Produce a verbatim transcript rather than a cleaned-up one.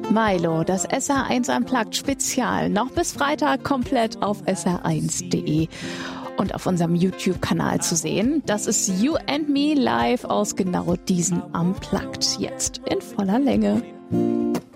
Milo, das S R eins Unplugged Spezial, noch bis Freitag komplett auf S R eins Punkt de und auf unserem YouTube-Kanal zu sehen. Das ist You and Me live aus genau diesem Unplugged, jetzt in voller Länge.